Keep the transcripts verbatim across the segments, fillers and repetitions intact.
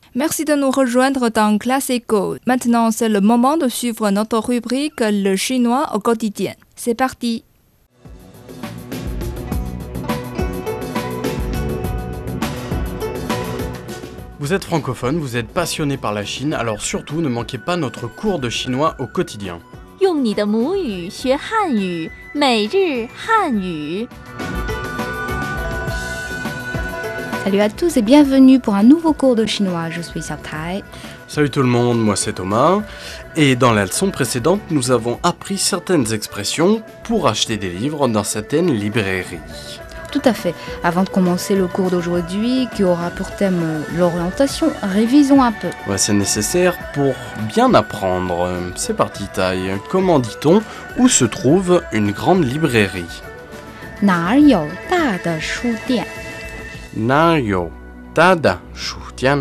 Merci de nous rejoindre dans Classe Éco. Maintenant, c'est le moment de suivre notre rubrique Le chinois au quotidien. C'est parti. Vous êtes francophone, vous êtes passionné par la Chine, alors surtout ne manquez pas notre cours de chinois au quotidien. 用你的母语学汉语，每日汉语。 Salut à tous et bienvenue pour un nouveau cours de chinois. Je suis Xiaotai. Salut tout le monde, moi c'est Thomas. Et dans la leçon précédente, nous avons appris certaines expressions pour acheter des livres dans certaines librairies. Tout à fait. Avant de commencer le cours d'aujourd'hui, qui aura pour thème euh, l'orientation, révisons un peu. Ouais, c'est nécessaire pour bien apprendre. C'est parti, Taille. Comment dit-on où se trouve une grande librairie? 哪儿有大的书店？ 哪有大的书店?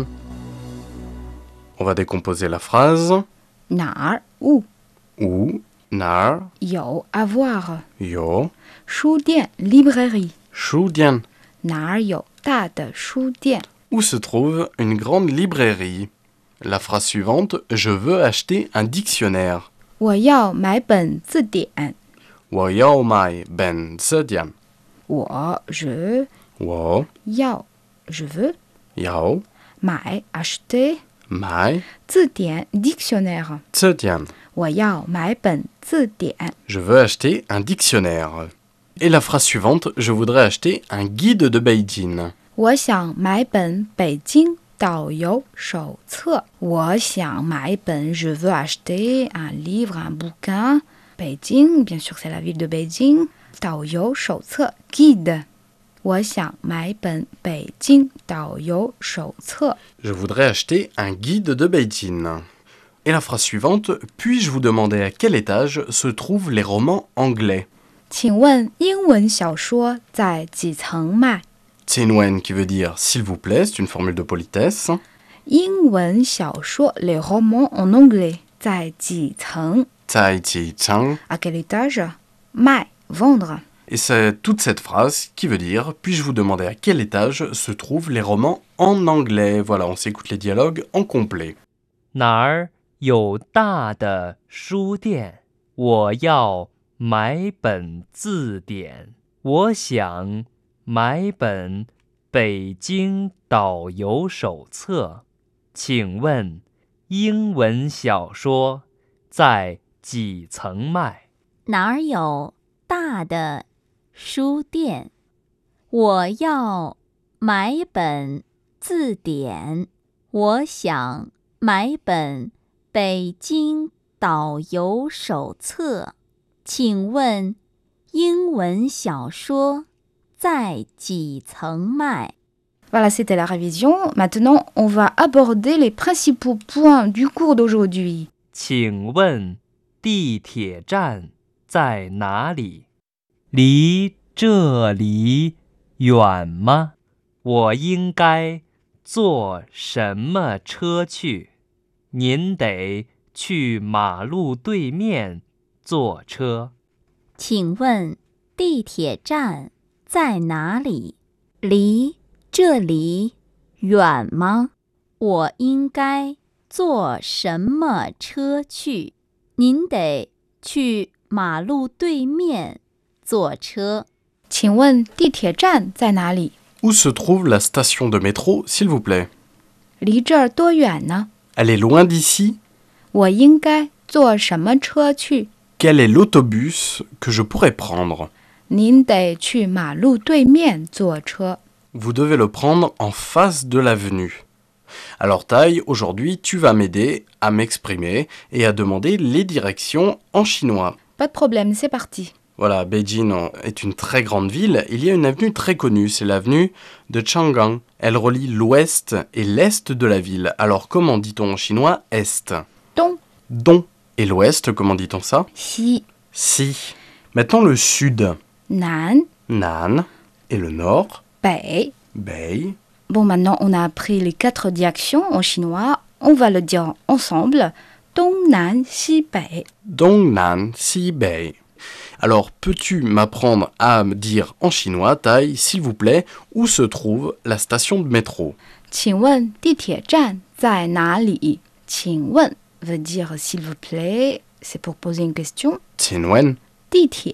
On va décomposer la phrase. 哪儿 où Où, 哪儿有 avoir 有书店 librairie 书店哪儿有大的书店 Où se trouve une grande librairie? La phrase suivante, je veux acheter un dictionnaire. 我要买本字典。 我要买本字典。 我 je 我要 je veux 要买 acheter 买字典 dictionnaire 字典。 我要买本字典。 Je veux acheter un dictionnaire. Et la phrase suivante, je voudrais acheter un guide de Beijing. 我想买本北京导游手册。我想买本 je veux acheter un livre, un bouquin. Beijing, bien sûr c'est la ville de Beijing. 导游手册 guide. 我想买本北京导游手册。 Je voudrais acheter un guide de Beijing. Et la phrase suivante, puis-je vous demander à quel étage se trouvent les romans anglais? 请问英文小说在几层卖？ Tianwen qui veut dire s'il vous plaît, c'est une formule de politesse. 英文小说 les romans en anglais 在几层 Tai Chi Chang. À quel étage 卖 vendre. Et c'est toute cette phrase qui veut dire puis-je vous demander à quel étage se trouvent les romans en anglais? Voilà, on s'écoute les dialogues en complet. 哪儿有大的书店？我要买本字典。我想买本北京导游手册。请问英文小说在几层卖？ 哪儿有大的书店？我要买本字典。我想买本北京导游手册。请问英文小说在几层卖？ Voilà, c'était la révision. Maintenant, on va aborder les principaux points du cours d'aujourd'hui. 请问地铁站在哪里？离这里远吗？我应该坐什么车去？您得去马路对面坐车。 请问地铁站在哪里？离这里远吗？我应该坐什么车去？您得去马路对面坐车。 请问地铁站在哪里？ Où se trouve la station de métro, s'il vous plaît? 离这儿多远呢？ Elle est loin d'ici? 我应该坐什么车去？ Quel est l'autobus que je pourrais prendre? 您得去马路对面坐车。 Vous devez le prendre en face de l'avenue. Alors Tai, aujourd'hui, tu vas m'aider à m'exprimer et à demander les directions en chinois. Pas de problème, c'est parti. Voilà, Beijing est une très grande ville. Il y a une avenue très connue, c'est l'avenue de Chang'an. Elle relie l'ouest et l'est de la ville. Alors comment dit-on en chinois est? Dong, Don. Et l'ouest, comment dit-on ça? Xi, Si. Maintenant le sud. Nan, Nan. Et le nord? Bei. Bei. Bon, maintenant, on a appris les quatre directions en chinois. On va le dire ensemble. Dong, Nan, Xi, Bei. Dong, Nan, Si, Bei. Alors, peux-tu m'apprendre à me dire en chinois, Tai, s'il vous plaît, où se trouve la station de métro? 请问地铁站在哪里？请问 veut dire s'il vous plaît, c'est pour poser une question. Tianwen, 地铁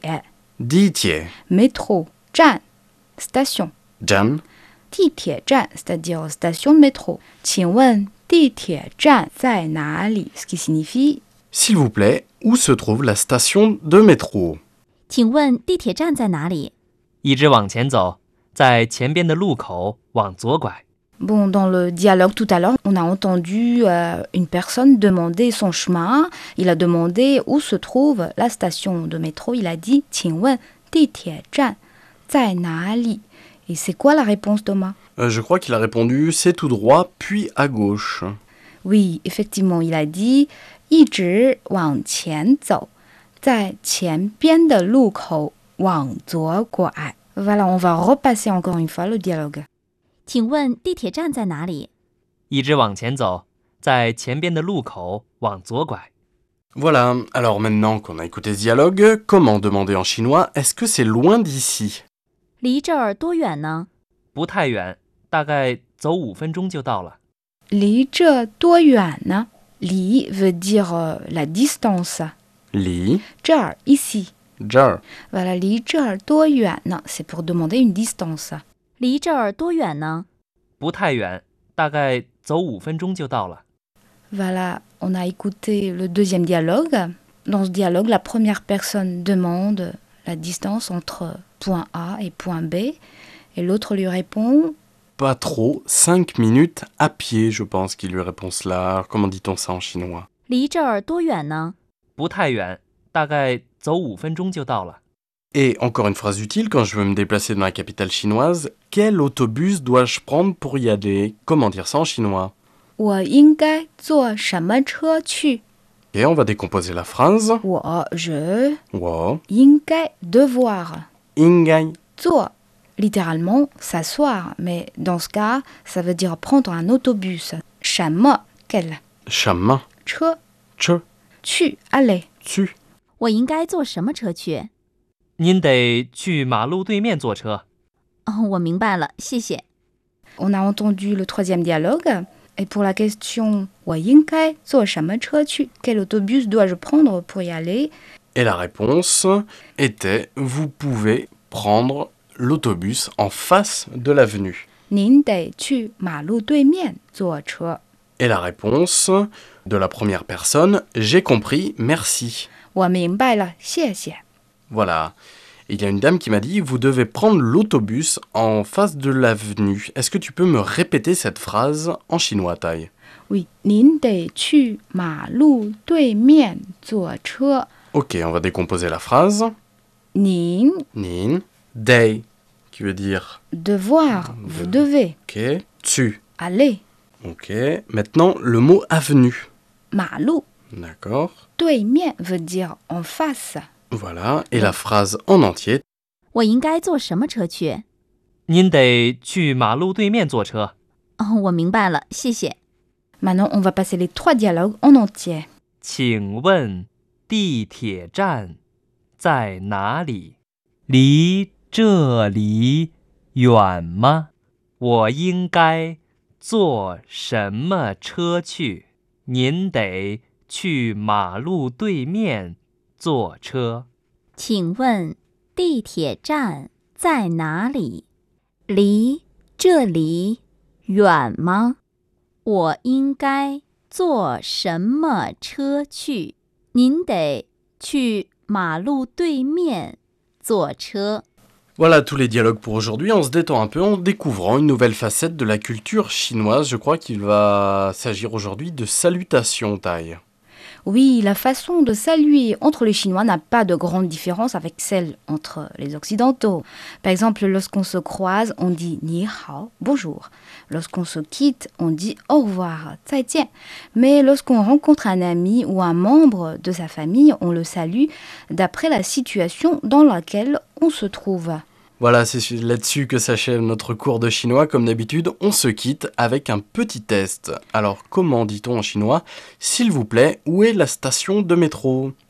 Ditie, métro 站 station. Jan, 地铁站 c'est-à-dire station de métro. 请问地铁站在哪里 ce qui signifie s'il vous plaît, où se trouve la station de métro? 请问地铁站在哪里？ 一直往前走，在前边的路口往左拐。 Bon, dans le dialogue tout à l'heure, on a entendu euh, une personne demander son chemin. Il a demandé où se trouve la station de métro. Il a dit « 请问地铁站在哪里？ » Et c'est quoi la réponse, Thomas? Euh, je crois qu'il a répondu c'est tout droit, puis à gauche. Oui, effectivement, il a dit «一直往前走，在前边的路口往左拐。» Voilà, on va repasser encore une fois le dialogue. 请问地铁站在哪里？ 一直往前走，在前边的路口往左拐。 Voilà, alors maintenant qu'on a écouté ce dialogue, comment demander en chinois est-ce que c'est loin d'ici? 离这儿多远呢？ 不太远，大概走五分钟就到了。 离这多远呢？离 veut dire euh, la distance. Li, 这儿 ici. jar, Voilà, 离这儿多远呢 c'est pour demander une distance. 离这儿多远呢？ 不太远，大概走五分钟就到了。 Voilà, on a écouté le deuxième dialogue. Dans ce dialogue, la première personne demande la distance entre point A et point B. Et l'autre lui répond pas trop, cinq minutes à pied, je pense qu'il lui répond cela. Alors, comment dit-on ça en chinois? 离这儿多远呢？ 不太远，大概走五分钟就到了。 Et encore une phrase utile, quand je veux me déplacer dans la capitale chinoise, quel autobus dois-je prendre pour y aller? Comment dire ça en chinois? 我应该坐什么车去 Et on va décomposer la phrase. 我 je 我应该 devoir 应该坐 littéralement s'asseoir, mais dans ce cas, ça veut dire prendre un autobus. 什么 quel 什么车车去 aller 去我应该坐什么车去？ 您得去马路对面坐车。 哦，我明白了，谢谢。 On a entendu le troisième dialogue. Et pour la question 我应该坐什么车去 quel autobus dois-je prendre pour y aller? Et la réponse était vous pouvez prendre l'autobus en face de l'avenue. 您得去马路对面坐车。 Et la réponse de la première personne, j'ai compris, merci. 我明白了，谢谢。 Voilà. Il y a une dame qui m'a dit vous devez prendre l'autobus en face de l'avenue. Est-ce que tu peux me répéter cette phrase en chinois, Tai? Oui, 您得去马路对面坐车。 Ok, on va décomposer la phrase. 您 Nin, dei, qui veut dire devoir, vous devez ok, tu. aller. Ok, maintenant le mot avenue. 马路 D'accord. 对面 veut dire en face. Voilà, et la phrase en entier. 我应该坐什么车去？ 您得去马路对面坐车。 哦，我明白了，谢谢。 Maintenant, on va passer les trois dialogues en entier. 请问地铁站在哪里？离这里远吗？我应该坐什么车去？您得去马路对面坐车。 请问地铁站在哪里？离这里远吗？我应该坐什么车去？您得去马路对面坐车。 Voilà tous les dialogues pour aujourd'hui. On se détend un peu en découvrant une nouvelle facette de la culture chinoise. Je crois qu'il va s'agir aujourd'hui de salutations, Tai. Oui, la façon de saluer entre les Chinois n'a pas de grande différence avec celle entre les Occidentaux. Par exemple, lorsqu'on se croise, on dit ni hao, bonjour. Lorsqu'on se quitte, on dit au revoir, 再见. Mais lorsqu'on rencontre un ami ou un membre de sa famille, on le salue d'après la situation dans laquelle on se trouve. Voilà, c'est là-dessus que s'achève notre cours de chinois. Comme d'habitude, on se quitte avec un petit test. Alors, comment dit-on en chinois? S'il vous plaît, où est la station de métro?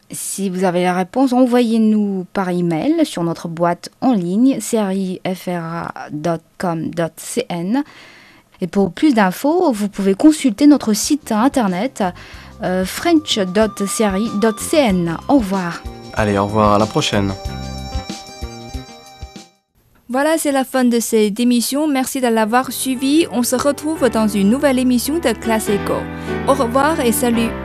Si vous avez la réponse, envoyez-nous par email sur notre boîte en ligne série f r a point com point c n. Et pour plus d'infos, vous pouvez consulter notre site internet euh, french point serie point c n. Au revoir. Allez, au revoir, à la prochaine. Voilà, c'est la fin de cette émission. Merci de l'avoir suivi. On se retrouve dans une nouvelle émission de Classe Eco. Au revoir et salut.